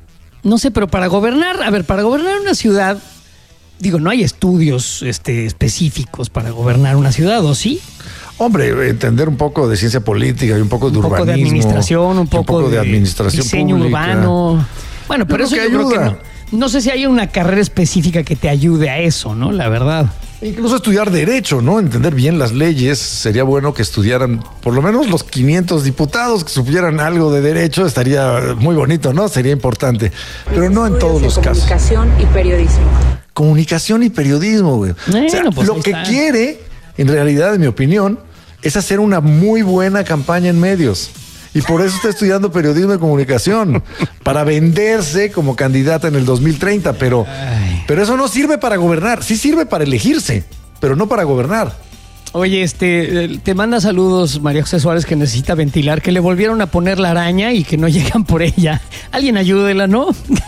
No sé, pero para gobernar, a ver, para gobernar una ciudad, digo, no hay estudios este, específicos para gobernar una ciudad, ¿o sí? Hombre, entender un poco de ciencia política y un poco de Un poco de urbanismo. administración, un y poco, de, administración diseño pública. urbano. Bueno, pero Yo eso creo yo que creo que ayuda. no. No sé si hay una carrera específica que te ayude a eso, ¿no? La verdad. Incluso estudiar derecho, ¿no? Entender bien las leyes. Sería bueno que estudiaran por lo menos los quinientos diputados que supieran algo de derecho. Estaría muy bonito, ¿no? Sería importante. Pero no en todos los casos. Comunicación y periodismo. Comunicación y periodismo, güey. Bueno, o sea, pues lo ahí que está. quiere, en realidad, en mi opinión, es hacer una muy buena campaña en medios. Y por eso está estudiando periodismo y comunicación, para venderse como candidata en el dos mil treinta. Pero, pero eso no sirve para gobernar. Sí sirve para elegirse, pero no para gobernar. Oye, este, eh, te manda saludos María José Suárez, que necesita ventilar, que le volvieron a poner la araña y que no llegan por ella. Alguien ayúdela, ¿no?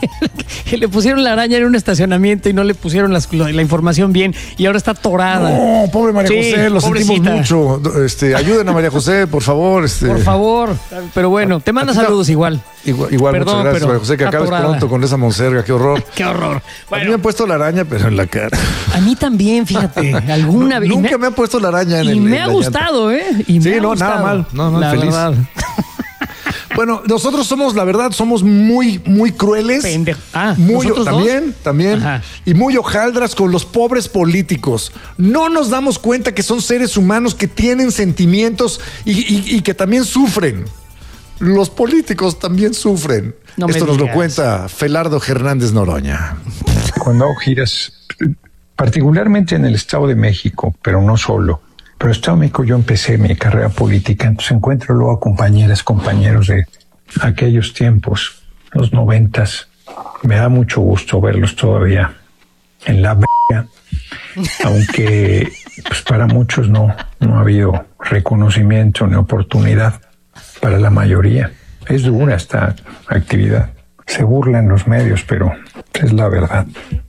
Que le pusieron la araña en un estacionamiento y no le pusieron las- la información bien y ahora está atorada. No, pobre María Sí, José, lo sentimos pobrecita. mucho. Este, ayuden a María José, por favor. Este, Por favor. Pero bueno, te manda a ti no- saludos igual. Igual, igual Perdón, muchas gracias, pero María José, que está acabes atorada. pronto con esa monserga, qué horror. Qué horror. A mí me Bueno, han puesto la araña, pero en la cara. a mí también, fíjate, alguna vez. y Nunca me han puesto la araña en y el me en ha la gustado, ¿eh? Y Sí, me ha no, nada gustado, mal. No, no, la feliz. verdad. Bueno, nosotros somos, la verdad, somos muy, muy crueles. Pendejo. Ah, muy, ¿nosotros también, dos? también. Ajá. Y muy hojaldras con los pobres políticos. No nos damos cuenta que son seres humanos que tienen sentimientos y, y, y que también sufren. Los políticos también sufren. No me Esto nos lo digas. cuenta Felardo Hernández Noroña. Cuando hago giras, particularmente en el Estado de México, pero no solo. Pero en el Estado de México yo empecé mi carrera política, entonces encuentro luego a compañeras, compañeros de aquellos tiempos, los noventas. Me da mucho gusto verlos todavía en la verga, aunque pues para muchos no, no ha habido reconocimiento ni oportunidad para la mayoría. Es dura esta actividad. Se burlan los medios, pero es la verdad.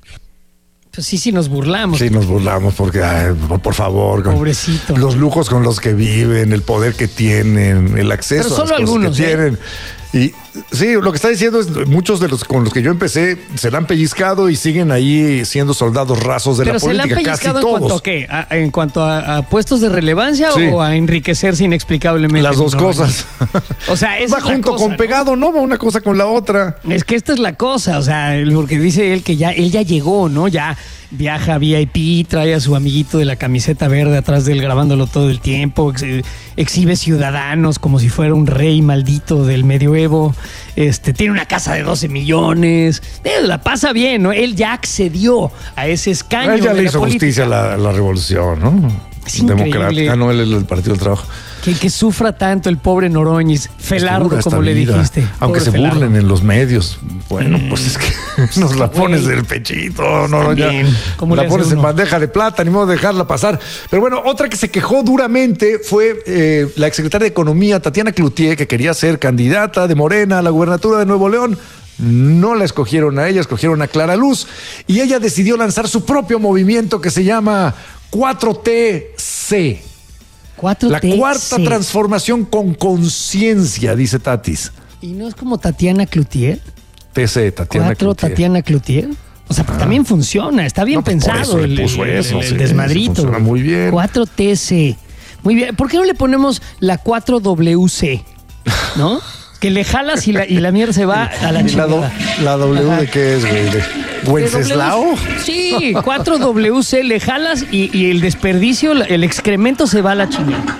Pues sí, sí nos burlamos. Sí, nos burlamos porque, ay, por, por favor, con Pobrecito. los lujos con los que viven, el poder que tienen, el acceso Pero a las solo cosas algunos, que ¿eh? tienen. Y sí, lo que está diciendo es muchos de los con los que yo empecé se la han pellizcado y siguen ahí siendo soldados rasos de Pero la se le han política, casi pellizcado en cuanto todos. a qué, ¿A- en cuanto a, a puestos de relevancia Sí. o a enriquecerse inexplicablemente. Las dos No, cosas. O sea, esa Va es la junto cosa, con ¿no? pegado, ¿no? Va una cosa con la otra. Es que esta es la cosa, o sea, el- porque dice él que ya él ya llegó, ¿no? Ya viaja V I P, trae a su amiguito de la camiseta verde atrás de él grabándolo todo el tiempo, ex- exhibe ciudadanos como si fuera un rey maldito del medioevo, este, tiene una casa de doce millones, eh, la pasa bien, ¿no? Él ya accedió a ese escaño. Él ya de le la hizo política. justicia a la, a la revolución, ¿no? Es increíble. Democrática, no, él es el Partido del Trabajo. Que, que sufra tanto el pobre Noroñis, Felardo, Dura esta como le vida, dijiste. Aunque pobre se Felardo. burlen en los medios. Bueno, pues es que nos la pones güey. del pechito, no, ya. También, ¿cómo La le hace pones en uno? bandeja de plata, ni modo de dejarla pasar. Pero bueno, otra que se quejó duramente fue eh, la exsecretaria de Economía, Tatiana Cloutier, que quería ser candidata de Morena a la gubernatura de Nuevo León. No la escogieron a ella, escogieron a Clara Luz. Y ella decidió lanzar su propio movimiento que se llama cuatro T C. cuatro T La cuarta C. transformación con conciencia, dice Tatis. ¿Y no es como Tatiana Cloutier? T C, Tatiana ¿Cuatro Cloutier. Tatiana Cloutier? O sea, pero también funciona, está bien No, pues por pensado eso le el, puso el- eso, el- el sí, desmadrito. funciona muy bien. cuatro T C. Muy bien. ¿Por qué no le ponemos la cuatro W C? ¿No? Que le jalas y la, y la mierda se va a la ¿Y la, do- chingada. la W Ajá. de qué es, güey? ¿De Wenceslao? De W- Sí, cuatro W C le jalas y, y el desperdicio, la- el excremento se va a la chingada.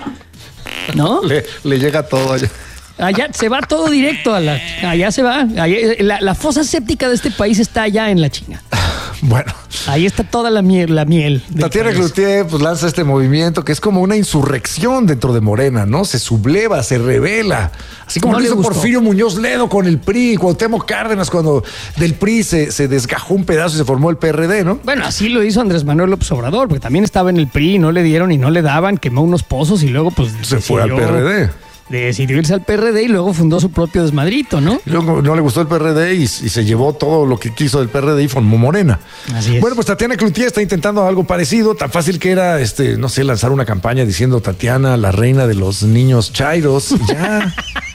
¿No? Le, le llega todo allá. Allá se va todo directo a la. Allá se va. Allá- la, la fosa séptica de este país está allá en la chinga. Bueno, Ahí está toda la miel, la miel. del Tatiana país. Cloutier pues lanza este movimiento que es como una insurrección dentro de Morena, ¿no? Se subleva, se revela. Así como No lo le hizo gustó. Porfirio Muñoz Ledo con el P R I, Cuauhtémoc Cárdenas cuando del P R I se, se desgajó un pedazo y se formó el P R D, ¿no? Bueno, así lo hizo Andrés Manuel López Obrador, porque también estaba en el P R I, no le dieron y no le daban, quemó unos pozos y luego pues Se fue al decidió- P R D. Decidió irse al P R D y luego fundó su propio desmadrito, ¿no? Y luego no le gustó el P R D y, y se llevó todo lo que quiso del P R D y formó Morena. Así es. Bueno, pues Tatiana Cloutier está intentando algo parecido, tan fácil que era, este, no sé, lanzar una campaña diciendo Tatiana, la reina de los niños chairos, y ya.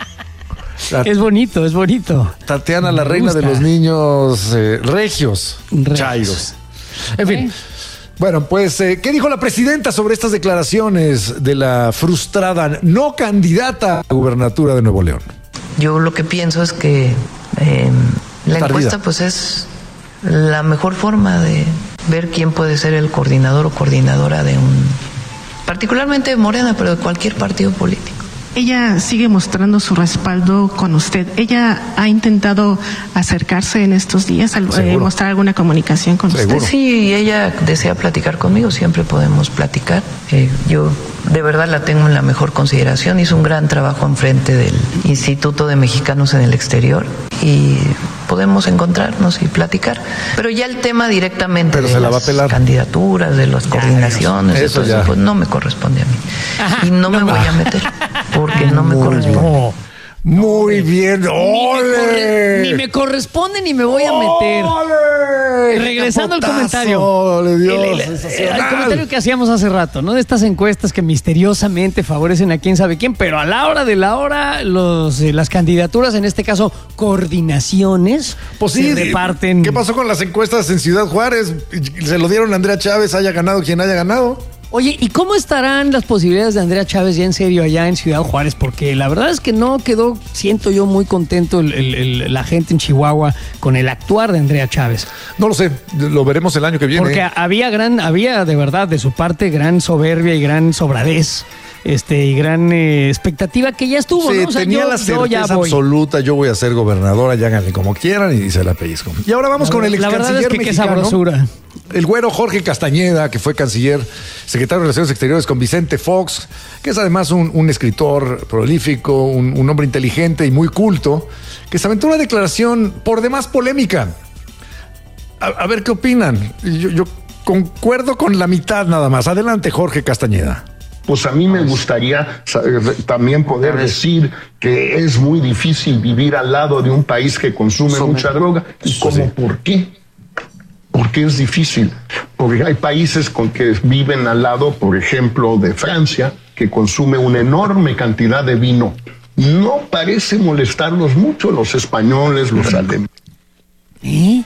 La- Es bonito, es bonito. Tatiana, la Me reina de gusta. los niños eh, regios, Regios. chairos. En fin. Ok. Bueno, pues, eh, ¿qué dijo la presidenta sobre estas declaraciones de la frustrada no candidata a gubernatura de Nuevo León? Yo lo que pienso es que eh, la Tardía. encuesta pues es la mejor forma de ver quién puede ser el coordinador o coordinadora de un, particularmente de Morena, pero de cualquier partido político. Ella sigue mostrando su respaldo con usted. ¿Ella ha intentado acercarse en estos días, al- eh, Seguro. mostrar alguna comunicación con Seguro. usted? Si ella desea platicar conmigo, siempre podemos platicar. Eh, yo de verdad la tengo en la mejor consideración. Hizo un gran trabajo enfrente del Instituto de Mexicanos en el Exterior y podemos encontrarnos y platicar. Pero ya el tema directamente Pero de se la va a las pelar. candidaturas, de las coordinaciones, de eso todo ya. eso, pues no me corresponde a mí. Ajá, Y no me no voy va. a meter porque no me Muy corresponde. No. Muy bien, Ni me, corre- ¡ole! ni me corresponde ni me voy a meter. ¡Ole! Regresando al ¡Capotazo! comentario. Le dio El- el- sensacional. el comentario que hacíamos hace rato, ¿no? De estas encuestas que misteriosamente favorecen a quién sabe quién, pero a la hora de la hora, los, eh, las candidaturas, en este caso, coordinaciones, Pues sí, se reparten. ¿Qué pasó con las encuestas en Ciudad Juárez? Se lo dieron a Andrea Chávez, haya ganado quien haya ganado. Oye, ¿y cómo estarán las posibilidades de Andrea Chávez ya en serio allá en Ciudad Juárez? Porque la verdad es que no quedó, siento yo, muy contento el, el, el, la gente en Chihuahua con el actuar de Andrea Chávez. No lo sé, lo veremos el año que viene. Porque había gran, había de verdad de su parte gran soberbia y gran sobradez. Este, y gran eh, expectativa que ya estuvo, sí, ¿no? O sea, tenía yo, la yo certeza ya voy. absoluta, yo voy a ser gobernadora, ya háganle como quieran y se la pellizco. Y ahora vamos la, con el ex la canciller verdad es que mexicano, qué sabrosura. el güero Jorge Castañeda, que fue canciller, secretario de Relaciones Exteriores con Vicente Fox, que es además un, un escritor prolífico, un, un hombre inteligente y muy culto, que se aventó una declaración por demás polémica. A, a ver qué opinan. Yo, yo concuerdo con la mitad nada más. Adelante, Jorge Castañeda. Pues a mí me gustaría también poder decir que es muy difícil vivir al lado de un país que consume mucha droga. ¿Y cómo? ¿Por qué? ¿Por qué es difícil? Porque hay países con que viven al lado, por ejemplo, de Francia, que consume una enorme cantidad de vino. No parece molestarlos mucho los españoles, los alemanes. ¿Eh?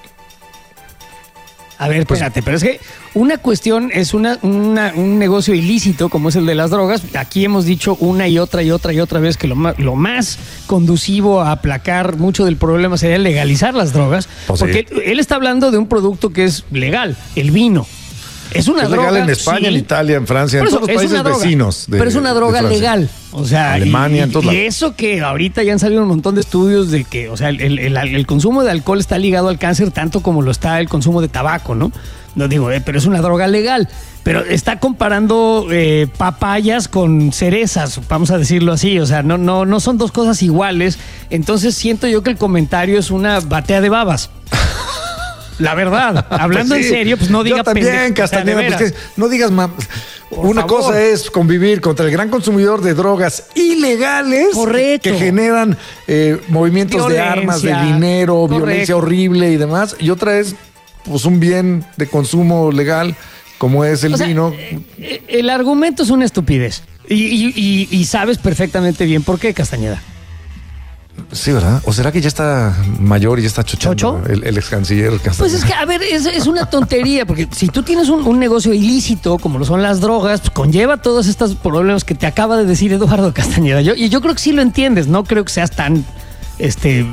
A ver, espérate, pero es que una cuestión es una, una, un negocio ilícito como es el de las drogas. Aquí hemos dicho una y otra y otra y otra vez que lo más, lo más conducivo a aplacar mucho del problema sería legalizar las drogas. Pues porque sí. él, él está hablando de un producto que es legal, el vino. Es una es droga. legal en España, sí. en Italia, en Francia, Por en eso, todos los países droga, vecinos. De, pero es una droga legal. O sea, Alemania, y, en todos y lados. eso que ahorita ya han salido un montón de estudios de que, o sea, el, el, el, el consumo de alcohol está ligado al cáncer tanto como lo está el consumo de tabaco, ¿no? No digo, eh, pero es una droga legal. Pero está comparando eh, papayas con cerezas, vamos a decirlo así. O sea, no, no, no son dos cosas iguales. Entonces siento yo que el comentario es una batea de babas. La verdad, hablando pues sí. en serio, pues no diga Yo también, pendejo, Castañeda, o sea, pues que no digas más. Una favor. cosa es convivir contra el gran consumidor de drogas ilegales. Correcto. Que generan eh, movimientos Violencia. de armas, de dinero, Correcto. violencia horrible y demás. Y otra es pues un bien de consumo legal como es el o sea, vino. Eh, el argumento es una estupidez. Y, y, y, y sabes perfectamente bien por qué, Castañeda. Sí, ¿verdad? ¿O será que ya está mayor y ya está chochando ¿Chocho? el, el ex canciller Castañeda? Pues es que, a ver, es, es una tontería, porque si tú tienes un, un negocio ilícito, como lo son las drogas, pues conlleva todos estos problemas que te acaba de decir Eduardo Castañeda. Yo, y yo creo que sí lo entiendes, no creo que seas tan, este...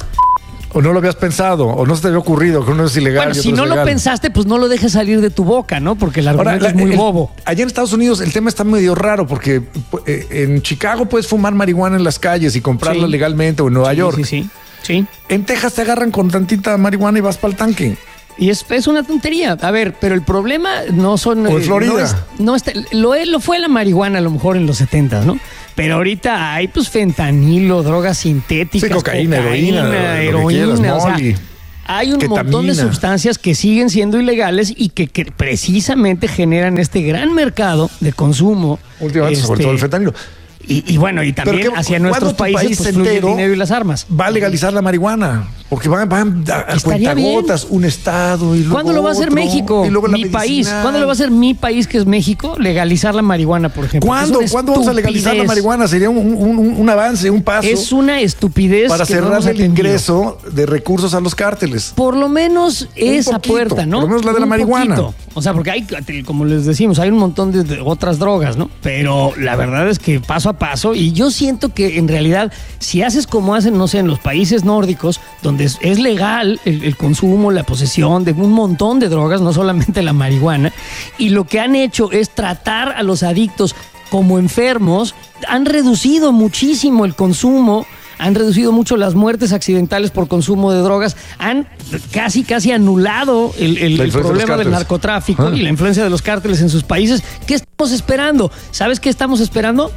O no lo habías pensado, o no se te había ocurrido que uno es ilegal. Bueno, y si otro no es lo legal. pensaste, pues no lo dejes salir de tu boca, ¿no? Porque el argumento Ahora, es muy el, bobo. Allá en Estados Unidos el tema está medio raro porque eh, en Chicago puedes fumar marihuana en las calles y comprarla Sí. legalmente, o en Nueva Sí, York. Sí, sí, sí. En Texas te agarran con tantita marihuana y vas para el tanque. Y es, es una tontería. A ver, pero el problema no son... O en Florida. No, es, no está, lo, es- lo fue la marihuana a lo mejor en los setentas, ¿no? Pero ahorita hay pues fentanilo, drogas sintéticas, Sí, cocaína, heroína, lo que heroína, quieras, o sea, moli, hay un ketamina. montón de sustancias que siguen siendo ilegales y que, que precisamente generan este gran mercado de consumo. Últimamente, sobre este, todo el fentanilo. Y, y bueno, y también Pero que- hacia ¿cuándo nuestros tu países país pues, fluye el entero dinero y las armas. Va a legalizar la marihuana, porque van, van a, a Estaría cuentagotas, un estado y luego ¿Cuándo lo va a hacer otro, México? y luego la Mi país. medicinal. ¿Cuándo lo va a hacer mi país, que es México, legalizar la marihuana, por ejemplo? ¿Cuándo? Es una ¿Cuándo vamos a legalizar la estupidez. marihuana? Sería un, un- un- un avance, un paso Es una estupidez para que no hemos cerrar el atendido. ingreso de recursos a los cárteles. Por lo menos esa poquito, puerta, ¿no? por lo menos la de la Un marihuana. poquito. O sea, porque hay, como les decimos, hay un montón de, de otras drogas, ¿no? Pero la verdad es que paso a paso, y yo siento que en realidad, si haces como hacen, no sé, en los países nórdicos, donde es, es legal el, el consumo, la posesión de un montón de drogas, no solamente la marihuana, y lo que han hecho es tratar a los adictos como enfermos, han reducido muchísimo el consumo, han reducido mucho las muertes accidentales por consumo de drogas, han casi, casi anulado el, el- La el influencia de los problema del cárteles. narcotráfico Ah. y la influencia de los cárteles en sus países. ¿Qué estamos esperando? ¿Sabes qué estamos esperando?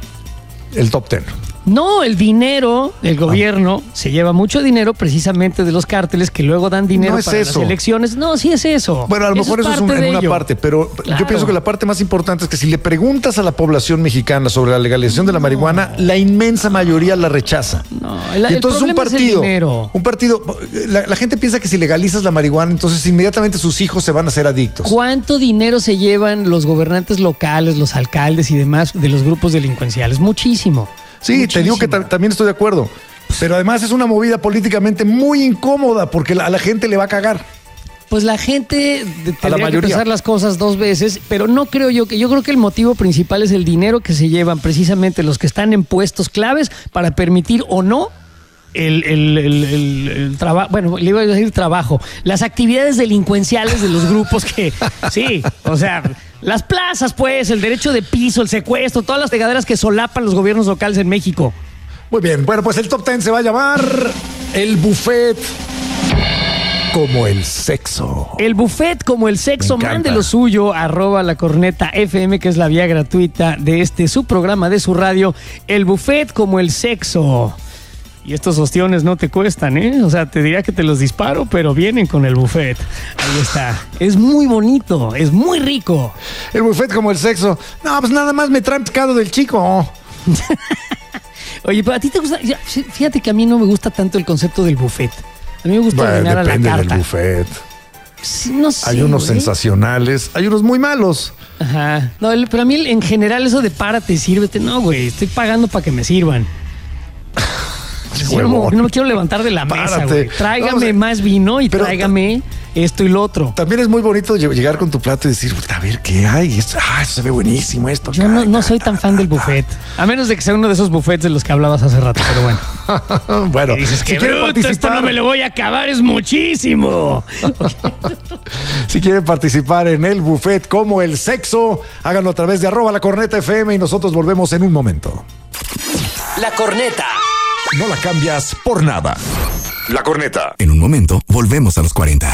El top ten. No, el dinero del gobierno se lleva mucho dinero precisamente de los cárteles que luego dan dinero No es para eso. las elecciones. No, sí es eso. Bueno, a lo mejor eso es, un- parte en de una ello. parte, pero Claro. yo pienso que la parte más importante es que si le preguntas a la población mexicana sobre la legalización de la marihuana, la inmensa mayoría la rechaza. No, el, Y el entonces un problema es el partido, dinero. un partido, la, la gente piensa que si legalizas la marihuana, entonces inmediatamente sus hijos se van a hacer adictos. ¿Cuánto dinero se llevan los gobernantes locales, los alcaldes y demás de los grupos delincuenciales? Muchísimo. Sí, Muchísimo. te digo que ta- también estoy de acuerdo. Pero además es una movida políticamente muy incómoda porque la- a la gente le va a cagar. pues la gente de- tendría que pensar las cosas dos veces, pero no creo yo que, yo creo que el motivo principal es el dinero que se llevan precisamente los que están en puestos claves para permitir o no el, el, el, el, el trabajo, bueno, le iba a decir trabajo, las actividades delincuenciales de los grupos que, sí, o sea, las plazas, pues, el derecho de piso, el secuestro, todas las pegaderas que solapan los gobiernos locales en México. Muy bien, bueno, pues el top ten se va a llamar el buffet como el sexo. El buffet como el sexo, Me encanta. mande lo suyo, arroba la corneta F M, que es la vía gratuita de este su programa de su radio, el buffet como el sexo. Y estos ostiones no te cuestan, ¿eh? O sea, te diría que te los disparo, pero vienen con el buffet. Ahí está. Es muy bonito, es muy rico. El buffet como el sexo. No, pues nada más me traen pescado del chico. Oye, pero a ti te gusta. ya, Fíjate que a mí no me gusta tanto el concepto del buffet. A mí me gusta Bueno, ordenar a la depende del carta. buffet. Sí, no sé, Hay unos güey. sensacionales, hay unos muy malos. Ajá. No, el- pero a mí en general eso de párate, sírvete. No, güey, estoy pagando para que me sirvan. Sí, no, huevón. no me quiero levantar de la mesa, Párate. güey. Tráigame No, o sea, más vino y pero- tráigame esto y lo otro. También es muy bonito lle- llegar con tu plato y decir, "Puta, a ver qué hay. Esto, ah, eso se ve buenísimo esto. Yo no, no soy tan fan del buffet. A menos de que sea uno de esos buffets de los que hablabas hace rato, pero bueno. Bueno, Y dices si que quieren bruto, esto participar, no me lo voy a acabar, es muchísimo. si quieren participar en el buffet como el sexo, háganlo a través de arroba la corneta F M y nosotros volvemos en un momento. La corneta. No la cambias por nada. La corneta. En un momento, volvemos a los cuarenta.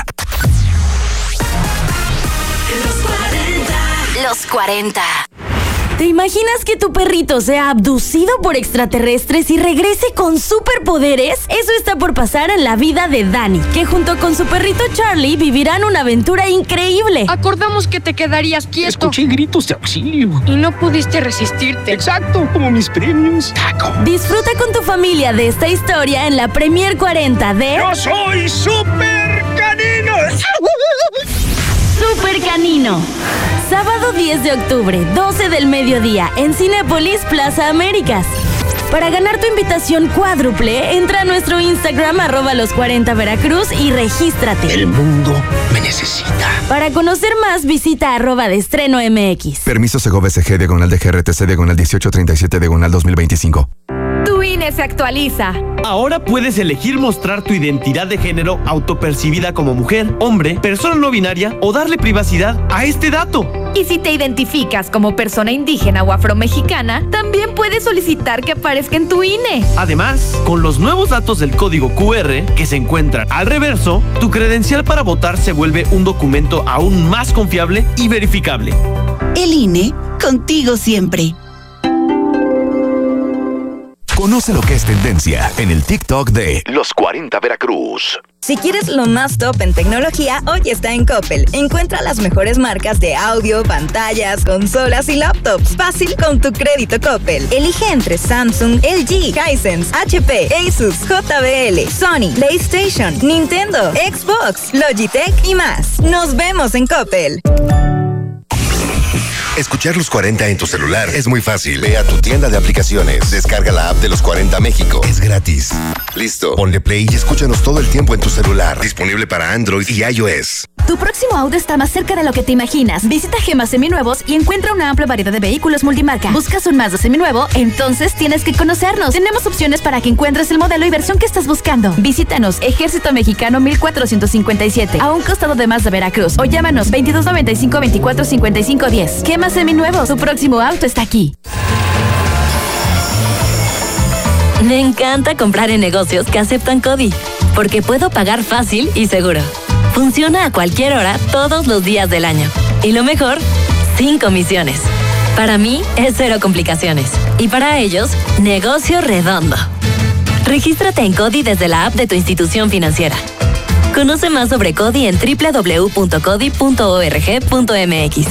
Los cuarenta. ¿Te imaginas que tu perrito sea abducido por extraterrestres y regrese con superpoderes? Eso está por pasar en la vida de Dani, que junto con su perrito Charlie vivirán una aventura increíble. Acordamos que te quedarías quieto. Escuché gritos de auxilio. Y no pudiste resistirte. Exacto, como mis premios. Taco. Disfruta con tu familia de esta historia en la Premier cuarenta de... ¡Yo soy Super Canino! Super Canino. Sábado diez de octubre, doce del mediodía, en Cinépolis Plaza Américas. Para ganar tu invitación cuádruple, entra a nuestro Instagram, arroba los cuarenta Veracruz y regístrate. El mundo me necesita. Para conocer más, visita arroba de estreno M X. Permiso Segov S G, diagonal de G R T C, diagonal dieciocho treinta y siete, diagonal dos mil veinticinco. Tu I N E se actualiza. Ahora puedes elegir mostrar tu identidad de género autopercibida como mujer, hombre, persona no binaria o darle privacidad a este dato. Y si te identificas como persona indígena o afromexicana, también puedes solicitar que aparezca en tu I N E. Además, con los nuevos datos del código Q R que se encuentran al reverso, tu credencial para votar se vuelve un documento aún más confiable y verificable. El I N E, contigo siempre. Conoce lo que es tendencia en el TikTok de Los cuarenta Veracruz. Si quieres lo más top en tecnología, hoy está en Coppel. Encuentra las mejores marcas de audio, pantallas, consolas y laptops. Fácil con tu crédito Coppel. Elige entre Samsung, L G, Hisense, H P, Asus, J B L, Sony, PlayStation, Nintendo, Xbox, Logitech y más. Nos vemos en Coppel. Escuchar Los cuarenta en tu celular es muy fácil. Ve a tu tienda de aplicaciones, descarga la app de Los cuarenta México. Es gratis. Listo, ponle play y escúchanos todo el tiempo en tu celular. Disponible para Android y iOS. Tu próximo auto está más cerca de lo que te imaginas. Visita Gema Seminuevos y encuentra una amplia variedad de vehículos multimarca. ¿Buscas un Mazda seminuevo? Entonces tienes que conocernos. Tenemos opciones para que encuentres el modelo y versión que estás buscando. Visítanos, Ejército Mexicano mil cuatrocientos cincuenta y siete, a un costado de Mazda Veracruz. O llámanos veintidós noventa y cinco veinticuatro cincuenta y cinco diez. Gema Seminuevos, tu próximo auto está aquí. Me encanta comprar en negocios que aceptan CODI, porque puedo pagar fácil y seguro. Funciona a cualquier hora, todos los días del año. Y lo mejor, sin comisiones. Para mí, es cero complicaciones. Y para ellos, negocio redondo. Regístrate en CODI desde la app de tu institución financiera. Conoce más sobre CODI en doble u doble u doble u punto codi punto org punto m x.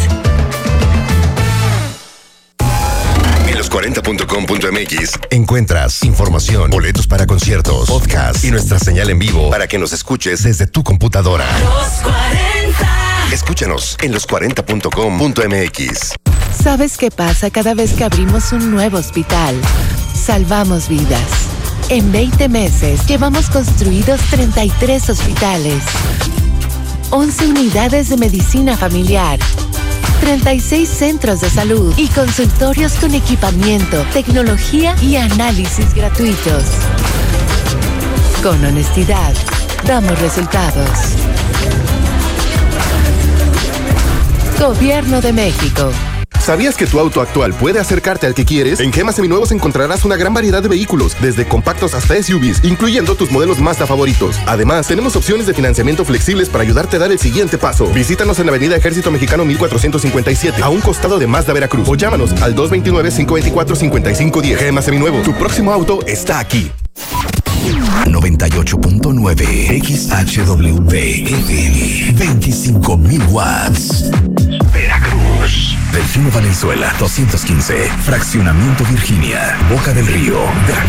los cuarenta punto com punto m x encuentras información, boletos para conciertos, podcast y nuestra señal en vivo para que nos escuches desde tu computadora. Los cuarenta. Escúchanos en los cuarenta punto com punto m x. ¿Sabes qué pasa cada vez que abrimos un nuevo hospital? Salvamos vidas. En veinte meses llevamos construidos treinta y tres hospitales. once unidades de medicina familiar, treinta y seis centros de salud y consultorios con equipamiento, tecnología y análisis gratuitos. Con honestidad, damos resultados. Gobierno de México. ¿Sabías que tu auto actual puede acercarte al que quieres? En Gema Seminuevos encontrarás una gran variedad de vehículos, desde compactos hasta S U Vs, incluyendo tus modelos Mazda favoritos. Además, tenemos opciones de financiamiento flexibles para ayudarte a dar el siguiente paso. Visítanos en la avenida Ejército Mexicano mil cuatrocientos cincuenta y siete, a un costado de Mazda Veracruz, o llámanos al dos dos nueve, cinco dos cuatro, cinco cinco uno cero. Gema Seminuevos, tu próximo auto está aquí. noventa y ocho punto nueve X H W F M, veinticinco mil watts. Veracruz. Delfino Valenzuela, doscientos quince. Fraccionamiento Virginia, Boca del Río, Veracruz.